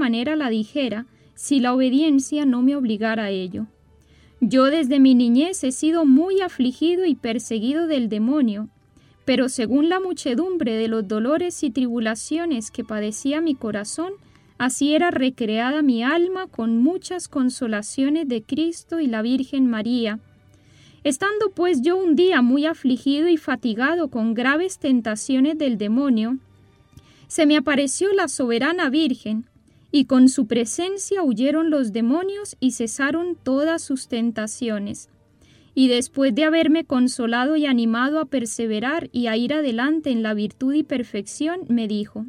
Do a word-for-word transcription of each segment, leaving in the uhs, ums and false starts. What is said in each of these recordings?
manera la dijera si la obediencia no me obligara a ello. Yo desde mi niñez he sido muy afligido y perseguido del demonio, pero según la muchedumbre de los dolores y tribulaciones que padecía mi corazón, así era recreada mi alma con muchas consolaciones de Cristo y la Virgen María. Estando pues yo un día muy afligido y fatigado con graves tentaciones del demonio, se me apareció la soberana Virgen, y con su presencia huyeron los demonios y cesaron todas sus tentaciones. Y después de haberme consolado y animado a perseverar y a ir adelante en la virtud y perfección, me dijo: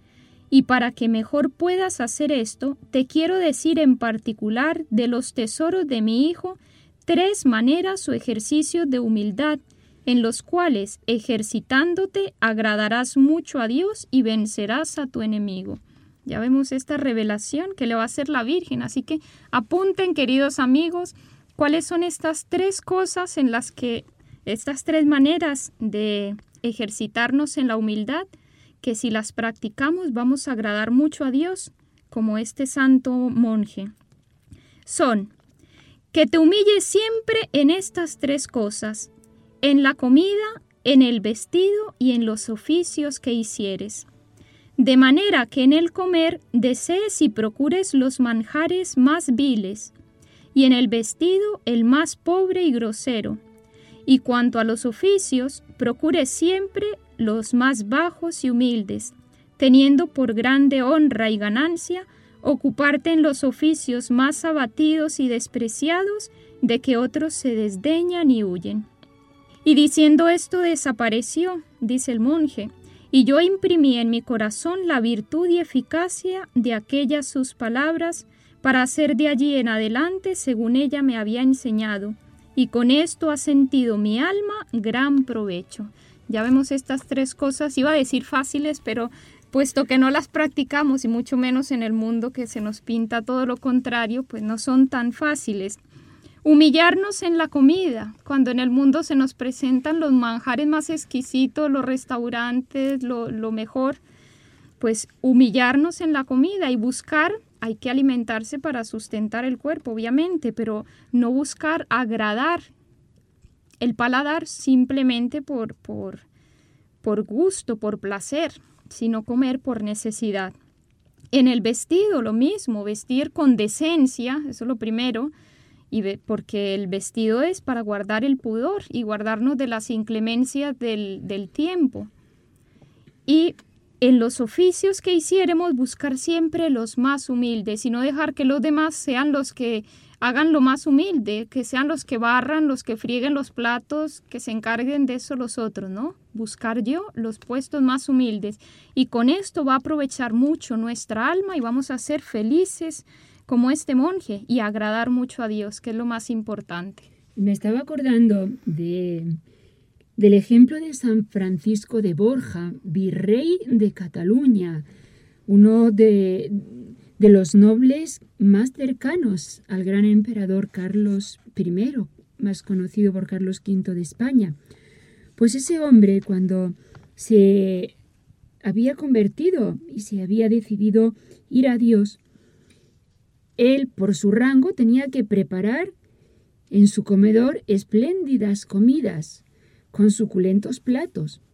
y para que mejor puedas hacer esto, te quiero decir en particular de los tesoros de mi Hijo tres maneras o ejercicios de humildad, en los cuales, ejercitándote, agradarás mucho a Dios y vencerás a tu enemigo. Ya vemos esta revelación que le va a hacer la Virgen, así que apunten, queridos amigos, cuáles son estas tres cosas en las que, estas tres maneras de ejercitarnos en la humildad, que si las practicamos vamos a agradar mucho a Dios, como este santo monje. Son que te humilles siempre en estas tres cosas: en la comida, en el vestido y en los oficios que hicieres. De manera que en el comer desees y procures los manjares más viles, y en el vestido el más pobre y grosero. Y cuanto a los oficios, procures siempre los más bajos y humildes, teniendo por grande honra y ganancia ocuparte en los oficios más abatidos y despreciados, de que otros se desdeñan y huyen. Y diciendo esto desapareció, dice el monje, y yo imprimí en mi corazón la virtud y eficacia de aquellas sus palabras, para hacer de allí en adelante según ella me había enseñado, y con esto ha sentido mi alma gran provecho. Ya vemos estas tres cosas, iba a decir fáciles, pero puesto que no las practicamos, y mucho menos en el mundo que se nos pinta todo lo contrario, pues no son tan fáciles. Humillarnos en la comida, cuando en el mundo se nos presentan los manjares más exquisitos, los restaurantes, lo, lo mejor, pues humillarnos en la comida y buscar, hay que alimentarse para sustentar el cuerpo, obviamente, pero no buscar agradar el paladar simplemente por, por, por gusto, por placer, sino comer por necesidad. En el vestido lo mismo, vestir con decencia, eso es lo primero, y porque el vestido es para guardar el pudor y guardarnos de las inclemencias del, del tiempo. Y en los oficios que hiciéremos, buscar siempre los más humildes y no dejar que los demás sean los que hagan lo más humilde, que sean los que barran, los que frieguen los platos, que se encarguen de eso los otros, ¿no? Buscar yo los puestos más humildes. Y con esto va a aprovechar mucho nuestra alma y vamos a ser felices como este monje y agradar mucho a Dios, que es lo más importante. Me estaba acordando de, del ejemplo de San Francisco de Borja, virrey de Cataluña, uno de, de los nobles más cercanos al gran emperador Carlos primero, más conocido por Carlos quinto de España. Pues ese hombre, cuando se había convertido y se había decidido ir a Dios, él, por su rango, tenía que preparar en su comedor espléndidas comidas con suculentos platos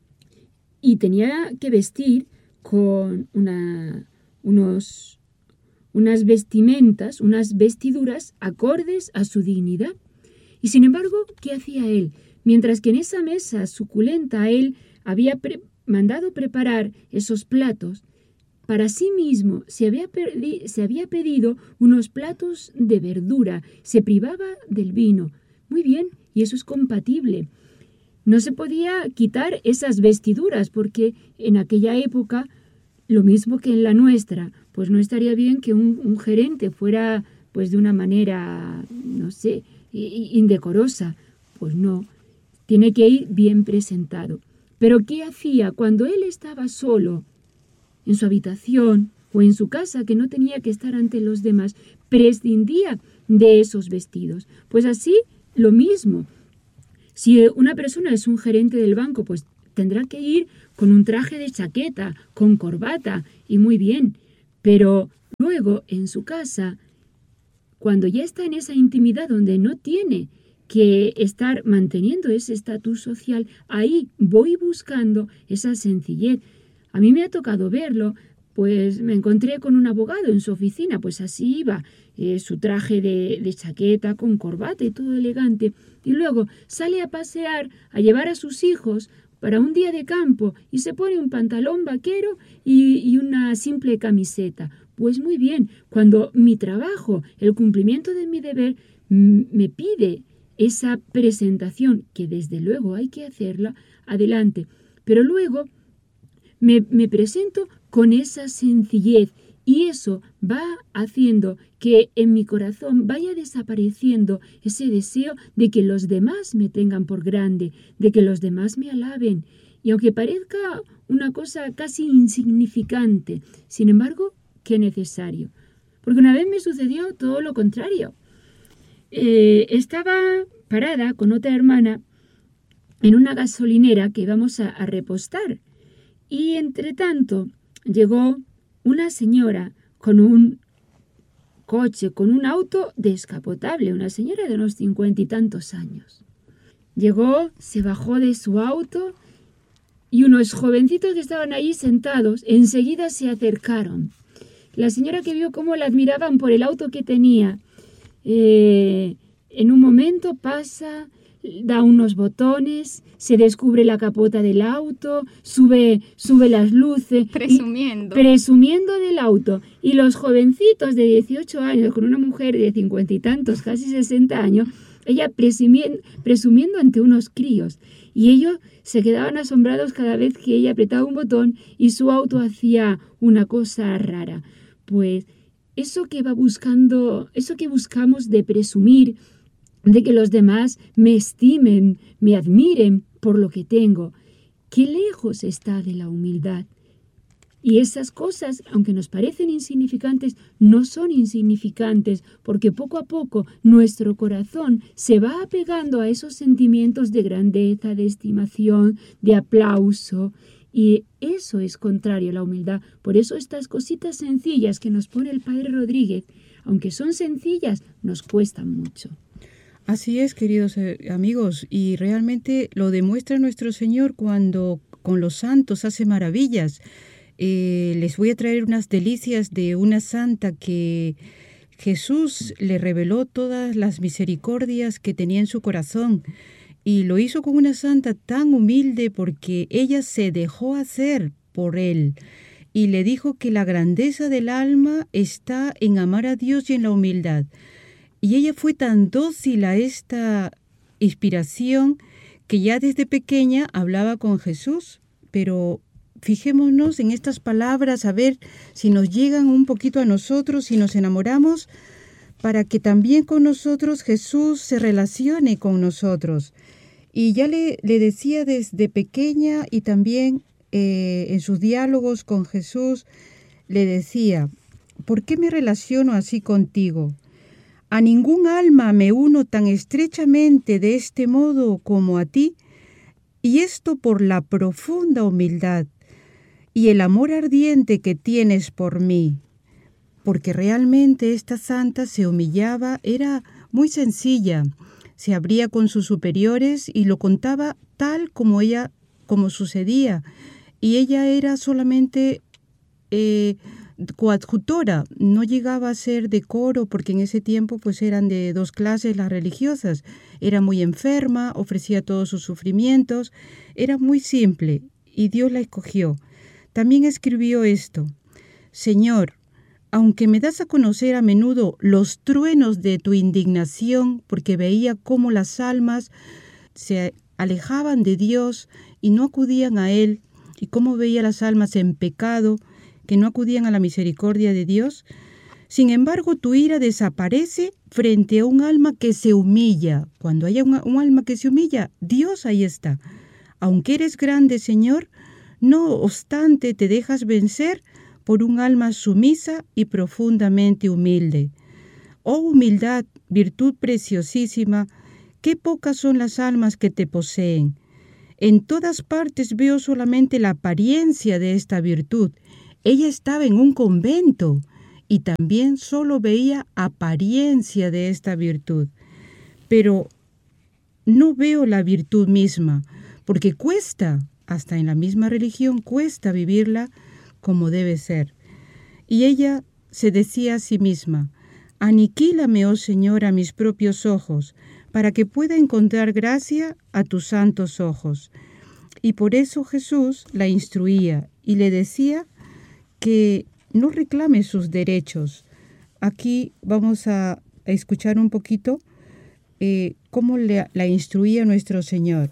y tenía que vestir con una, unos, unas vestimentas, unas vestiduras acordes a su dignidad. Y sin embargo, ¿qué hacía él? Mientras que en esa mesa suculenta él había pre- mandado preparar esos platos, para sí mismo se había, perdi- se había pedido unos platos de verdura, se privaba del vino. Muy bien, y eso es compatible. No se podía quitar esas vestiduras porque en aquella época, lo mismo que en la nuestra, pues no estaría bien que un, un gerente fuera pues de una manera, no sé, indecorosa. Pues no, tiene que ir bien presentado. Pero ¿qué hacía cuando él estaba solo en su habitación o en su casa, que no tenía que estar ante los demás? Prescindía de esos vestidos. Pues así, lo mismo. Si una persona es un gerente del banco, pues tendrá que ir con un traje de chaqueta, con corbata, y muy bien. Pero luego, en su casa, cuando ya está en esa intimidad donde no tiene que estar manteniendo ese estatus social, ahí voy buscando esa sencillez. A mí me ha tocado verlo, pues me encontré con un abogado en su oficina, pues así iba, eh, su traje de, de chaqueta con corbata y todo elegante, y luego sale a pasear, a llevar a sus hijos para un día de campo y se pone un pantalón vaquero y, y una simple camiseta. Pues muy bien, cuando mi trabajo, el cumplimiento de mi deber, m- me pide esa presentación, que desde luego hay que hacerla, adelante. Pero luego me, me presento con esa sencillez y eso va haciendo que en mi corazón vaya desapareciendo ese deseo de que los demás me tengan por grande, de que los demás me alaben. Y aunque parezca una cosa casi insignificante, sin embargo, qué necesario. Porque una vez me sucedió todo lo contrario. Eh, estaba parada con otra hermana en una gasolinera que íbamos a, a repostar. Y entre tanto llegó una señora con un coche, con un auto descapotable, una señora de unos cincuenta y tantos años. Llegó, se bajó de su auto y unos jovencitos que estaban ahí sentados enseguida se acercaron. La señora, que vio cómo la admiraban por el auto que tenía, eh, en un momento pasa, da unos botones, se descubre la capota del auto, sube, sube las luces. Presumiendo. Y, presumiendo del auto. Y los jovencitos de dieciocho años con una mujer de cincuenta y tantos, casi sesenta años, ella presumiendo, presumiendo ante unos críos. Y ellos se quedaban asombrados cada vez que ella apretaba un botón y su auto hacía una cosa rara. Pues eso que va buscando, eso que buscamos de presumir, de que los demás me estimen, me admiren por lo que tengo, qué lejos está de la humildad. Y esas cosas, aunque nos parecen insignificantes, no son insignificantes, porque poco a poco nuestro corazón se va apegando a esos sentimientos de grandeza, de estimación, de aplauso. Y eso es contrario a la humildad. Por eso estas cositas sencillas que nos pone el Padre Rodríguez, aunque son sencillas, nos cuestan mucho. Así es, queridos amigos, y realmente lo demuestra nuestro Señor cuando con los santos hace maravillas. Eh, les voy a traer unas delicias de una santa que Jesús le reveló todas las misericordias que tenía en su corazón. Y lo hizo con una santa tan humilde porque ella se dejó hacer por él. Y le dijo que la grandeza del alma está en amar a Dios y en la humildad. Y ella fue tan dócil a esta inspiración que ya desde pequeña hablaba con Jesús. Pero fijémonos en estas palabras, a ver si nos llegan un poquito a nosotros, si nos enamoramos, para que también con nosotros Jesús se relacione con nosotros. Y ya le, le decía desde pequeña y también eh, en sus diálogos con Jesús, le decía, ¿por qué me relaciono así contigo? A ningún alma me uno tan estrechamente de este modo como a ti, y esto por la profunda humildad y el amor ardiente que tienes por mí. Porque realmente esta santa se humillaba, era muy sencilla, se abría con sus superiores y lo contaba tal como ella, como sucedía. Y ella era solamente eh, coadjutora, no llegaba a ser de coro, porque en ese tiempo pues eran de dos clases las religiosas. Era muy enferma, ofrecía todos sus sufrimientos, era muy simple y Dios la escogió. También escribió esto: Señor, aunque me das a conocer a menudo los truenos de tu indignación, porque veía cómo las almas se alejaban de Dios y no acudían a Él, y cómo veía las almas en pecado, que no acudían a la misericordia de Dios, sin embargo tu ira desaparece frente a un alma que se humilla. Cuando haya un, un alma que se humilla, Dios ahí está. Aunque eres grande, Señor, no obstante te dejas vencer por un alma sumisa y profundamente humilde. Oh humildad, virtud preciosísima, qué pocas son las almas que te poseen. En todas partes veo solamente la apariencia de esta virtud. Ella estaba en un convento y también solo veía apariencia de esta virtud. Pero no veo la virtud misma, porque cuesta, hasta en la misma religión, cuesta vivirla como debe ser. Y ella se decía a sí misma: aniquílame, oh Señor, a mis propios ojos, para que pueda encontrar gracia a tus santos ojos. Y por eso Jesús la instruía y le decía que no reclame sus derechos. Aquí vamos a escuchar un poquito eh, cómo le, la instruía nuestro Señor.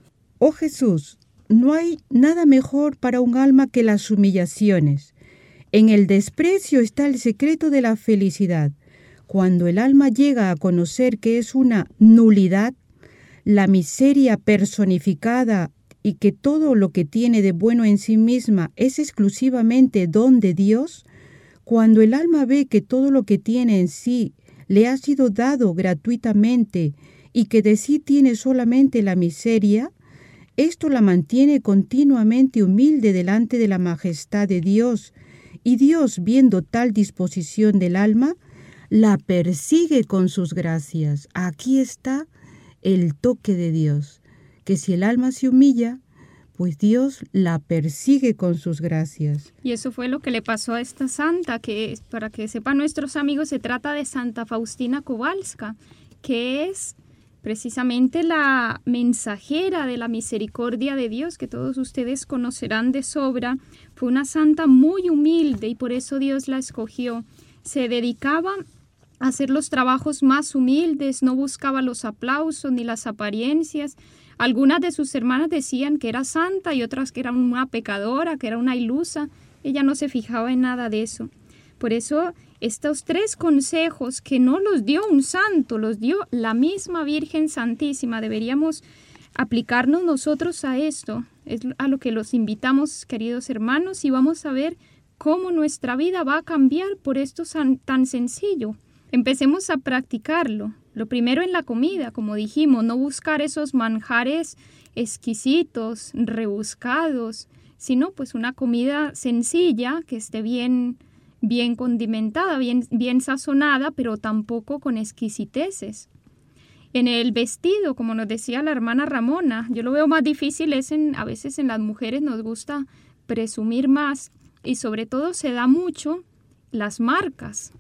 Oh Jesús, no hay nada mejor para un alma que las humillaciones. En el desprecio está el secreto de la felicidad. Cuando el alma llega a conocer que es una nulidad, la miseria personificada y que todo lo que tiene de bueno en sí misma es exclusivamente don de Dios, cuando el alma ve que todo lo que tiene en sí le ha sido dado gratuitamente y que de sí tiene solamente la miseria, esto la mantiene continuamente humilde delante de la majestad de Dios, y Dios, viendo tal disposición del alma, la persigue con sus gracias. Aquí está el toque de Dios, que si el alma se humilla, pues Dios la persigue con sus gracias. Y eso fue lo que le pasó a esta santa, que para que sepan nuestros amigos, se trata de Santa Faustina Kowalska, que es precisamente la mensajera de la misericordia de Dios, que todos ustedes conocerán de sobra. Fue una santa muy humilde y por eso Dios la escogió. Se dedicaba a hacer los trabajos más humildes, no buscaba los aplausos ni las apariencias. Algunas de sus hermanas decían que era santa y otras que era una pecadora, que era una ilusa. Ella no se fijaba en nada de eso. Por eso estos tres consejos que no los dio un santo, los dio la misma Virgen Santísima. Deberíamos aplicarnos nosotros a esto. Es a lo que los invitamos, queridos hermanos, y vamos a ver cómo nuestra vida va a cambiar por esto tan sencillo. Empecemos a practicarlo. Lo primero en la comida, como dijimos, no buscar esos manjares exquisitos, rebuscados, sino pues una comida sencilla que esté bien bien condimentada, bien, bien sazonada, pero tampoco con exquisiteces. En el vestido, como nos decía la hermana Ramona, yo lo veo más difícil, es en, a veces en las mujeres nos gusta presumir más y sobre todo se da mucho las marcas.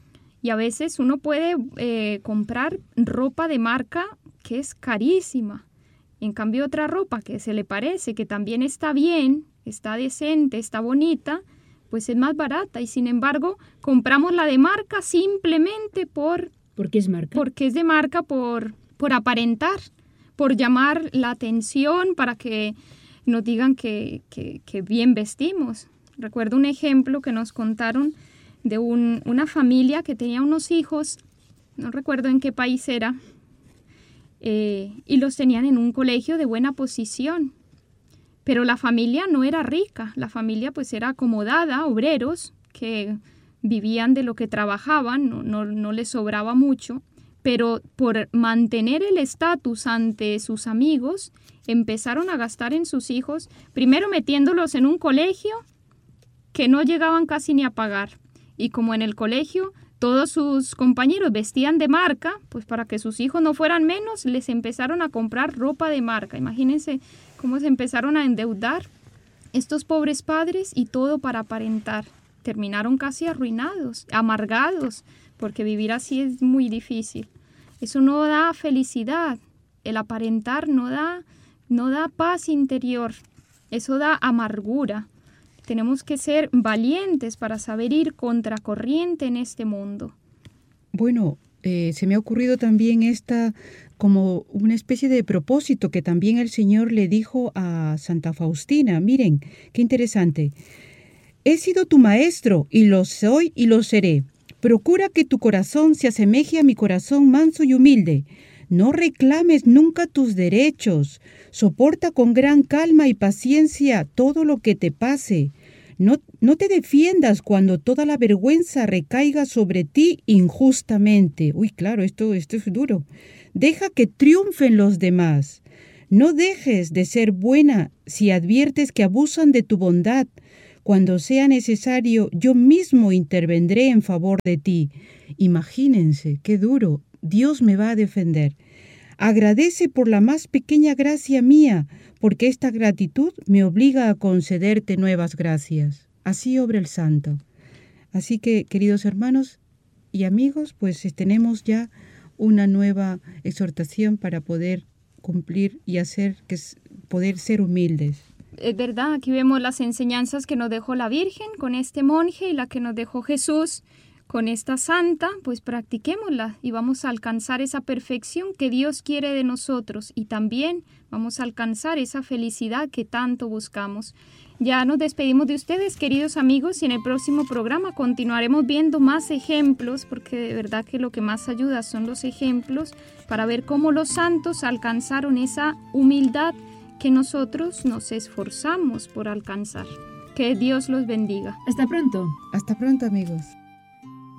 Y a veces uno puede eh, comprar ropa de marca que es carísima. En cambio otra ropa que se le parece, que también está bien, está decente, está bonita, pues es más barata y sin embargo compramos la de marca simplemente por... ¿Por qué es marca? Porque es de marca por, por aparentar, por llamar la atención, para que nos digan que, que, que bien vestimos. Recuerdo un ejemplo que nos contaron de un, una familia que tenía unos hijos, no recuerdo en qué país era, eh, y los tenían en un colegio de buena posición. Pero la familia no era rica, la familia pues era acomodada, obreros que vivían de lo que trabajaban, no, no, no les sobraba mucho, pero por mantener el estatus ante sus amigos, empezaron a gastar en sus hijos, primero metiéndolos en un colegio que no llegaban casi ni a pagar. Y como en el colegio todos sus compañeros vestían de marca, pues para que sus hijos no fueran menos, les empezaron a comprar ropa de marca. Imagínense cómo se empezaron a endeudar estos pobres padres y todo para aparentar. Terminaron casi arruinados, amargados, porque vivir así es muy difícil. Eso no da felicidad. El aparentar no da, no da paz interior. Eso da amargura. Tenemos que ser valientes para saber ir contracorriente en este mundo. Bueno, eh, se me ha ocurrido también esta como una especie de propósito que también el Señor le dijo a Santa Faustina. Miren, qué interesante. He sido tu maestro y lo soy y lo seré. Procura que tu corazón se asemeje a mi corazón manso y humilde. No reclames nunca tus derechos. Soporta con gran calma y paciencia todo lo que te pase. No, no te defiendas cuando toda la vergüenza recaiga sobre ti injustamente. Uy, claro, esto, esto es duro. Deja que triunfen los demás. No dejes de ser buena si adviertes que abusan de tu bondad. Cuando sea necesario, yo mismo intervendré en favor de ti. Imagínense, qué duro. Dios me va a defender. Agradece por la más pequeña gracia mía, porque esta gratitud me obliga a concederte nuevas gracias. Así obra el santo. Así que, queridos hermanos y amigos, pues tenemos ya una nueva exhortación para poder cumplir y hacer que poder ser humildes. Es verdad, aquí vemos las enseñanzas que nos dejó la Virgen con este monje y la que nos dejó Jesús con esta santa, pues practiquémosla y vamos a alcanzar esa perfección que Dios quiere de nosotros y también vamos a alcanzar esa felicidad que tanto buscamos. Ya nos despedimos de ustedes, queridos amigos, y en el próximo programa continuaremos viendo más ejemplos, porque de verdad que lo que más ayuda son los ejemplos para ver cómo los santos alcanzaron esa humildad que nosotros nos esforzamos por alcanzar. Que Dios los bendiga. Hasta pronto. Hasta pronto, amigos.